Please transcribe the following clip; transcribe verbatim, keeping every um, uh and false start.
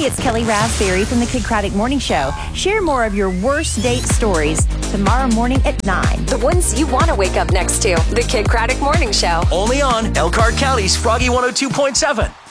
it's Kelly Raspberry from the Kid Craddock Morning Show. Share more of your worst date stories tomorrow morning at nine. The ones you want to wake up next to. The Kid Craddock Morning Show. Only on Elkhart County's Froggy one oh two point seven.